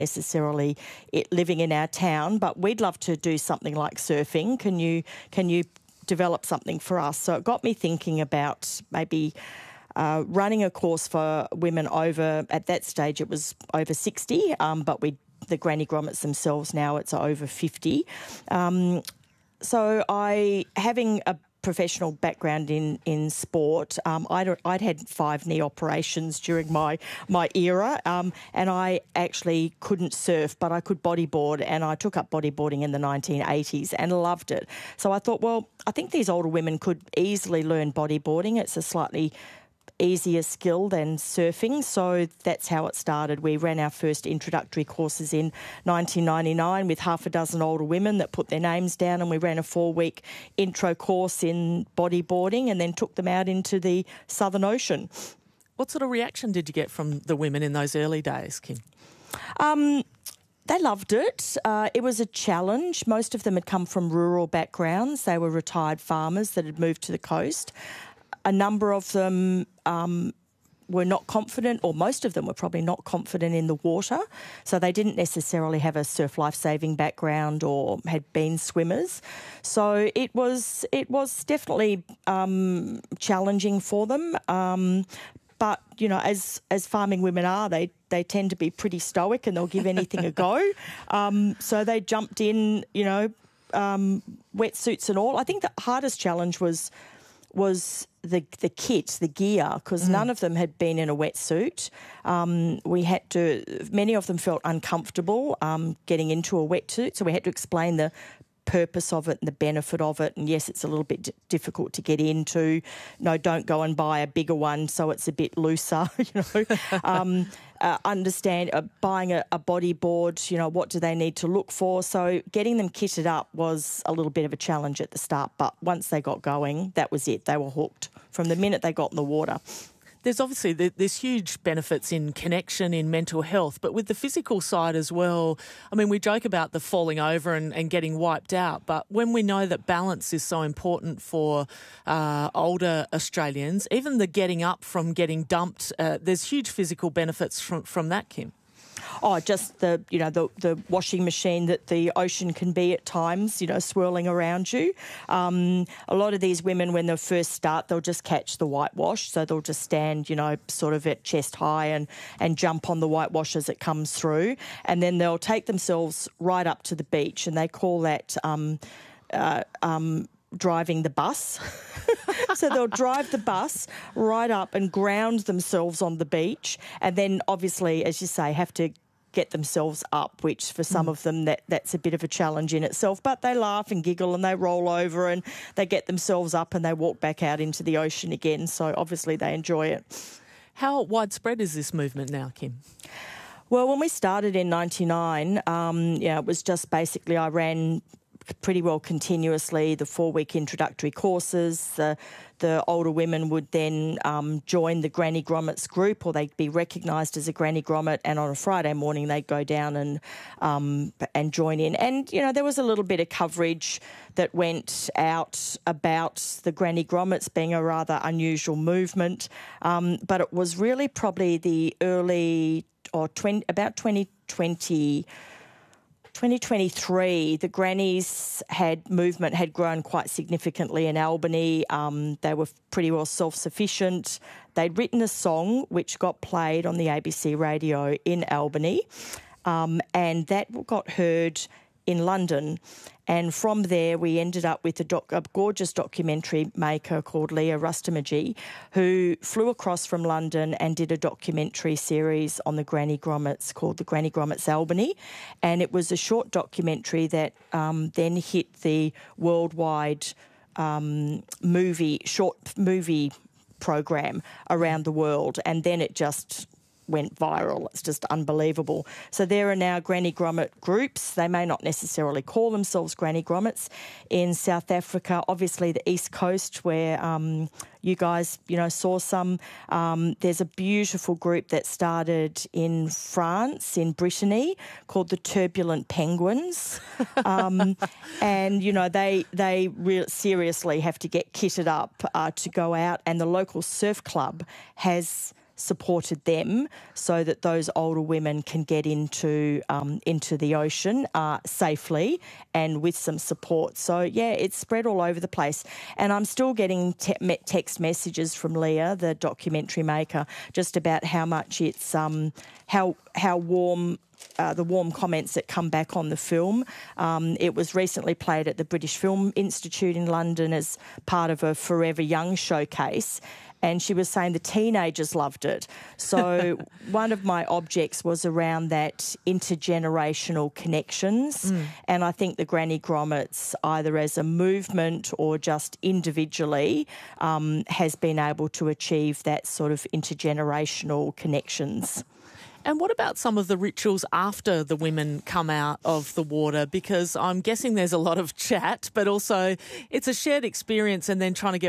necessarily living in our town, but we'd love to do something like surfing. Can you develop something for us? So it got me thinking about maybe running a course for women over, at that stage it was over 60, but the Granny Grommets themselves now it's over 50. So having a professional background in sport, I'd had 5 knee operations during my era, and I actually couldn't surf, but I could bodyboard, and I took up bodyboarding in the 1980s and loved it. So I thought, well, I think these older women could easily learn bodyboarding. It's a slightly easier skill than surfing, so that's how it started. We ran our first introductory courses in 1999 with half a dozen older women that put their names down, and we ran a 4-week intro course in bodyboarding and then took them out into the Southern Ocean. What sort of reaction did you get from the women in those early days, Kim? They loved it. It was a challenge. Most of them had come from rural backgrounds. They were retired farmers that had moved to the coast. A number of them were not confident, or most of them were probably not confident in the water, so they didn't necessarily have a surf life-saving background or had been swimmers. So it was definitely challenging for them. But, you know, as farming women are, they tend to be pretty stoic and they'll give anything a go. So they jumped in, you know, wetsuits and all. I think the hardest challenge was the kit, the gear, because none of them had been in a wetsuit. Many of them felt uncomfortable getting into a wetsuit, so we had to explain the purpose of it and the benefit of it. And yes, it's a little bit difficult to get into. No, don't go and buy a bigger one so it's a bit looser, you know. Buying a bodyboard, you know, what do they need to look for? So getting them kitted up was a little bit of a challenge at the start, but once they got going, that was it. They were hooked from the minute they got in the water. There's obviously there's huge benefits in connection, in mental health, but with the physical side as well. I mean, we joke about the falling over and getting wiped out, but when we know that balance is so important for older Australians, even the getting up from getting dumped, there's huge physical benefits from that, Kim. Oh, just the washing machine that the ocean can be at times, you know, swirling around you. A lot of these women, when they first start, they'll just catch the whitewash. So they'll just stand, you know, sort of at chest high and jump on the whitewash as it comes through. And then they'll take themselves right up to the beach, and they call that driving the bus. So they'll drive the bus right up and ground themselves on the beach, and then obviously, as you say, have to get themselves up, which for some of them that's a bit of a challenge in itself. But they laugh and giggle and they roll over and they get themselves up and they walk back out into the ocean again. So obviously they enjoy it. How widespread is this movement now, Kim? Well, when we started in 99, it was just basically I ran pretty well continuously the 4-week introductory courses. The older women would then join the Granny Grommets group, or they'd be recognised as a Granny Grommet, and on a Friday morning they'd go down and join in. And, you know, there was a little bit of coverage that went out about the Granny Grommets being a rather unusual movement, but it was really probably the early, about 2023, the grannies movement had grown quite significantly in Albany. They were pretty well self-sufficient. They'd written a song which got played on the ABC radio in Albany, and that got heard in London. And from there, we ended up with a gorgeous documentary maker called Leah Rustamagi, who flew across from London and did a documentary series on the Granny Grommets called The Granny Grommets Albany. And it was a short documentary that then hit the worldwide short movie program around the world. And then it just went viral. It's just unbelievable. So there are now Granny Grommet groups. They may not necessarily call themselves Granny Grommets. In South Africa, obviously the East Coast, where you guys, you know, saw some. There's a beautiful group that started in France, in Brittany, called the Turbulent Penguins. And, you know, they seriously have to get kitted up to go out, and the local surf club has supported them so that those older women can get into the ocean safely and with some support. So, yeah, it's spread all over the place. And I'm still getting text messages from Leah, the documentary maker, just about how much it's how warm. The warm comments that come back on the film. It was recently played at the British Film Institute in London as part of a Forever Young showcase, and she was saying the teenagers loved it. So one of my objects was around that intergenerational connections, and I think the Granny Grommets, either as a movement or just individually, has been able to achieve that sort of intergenerational connections. And what about some of the rituals after the women come out of the water? Because I'm guessing there's a lot of chat, but also it's a shared experience and then trying to get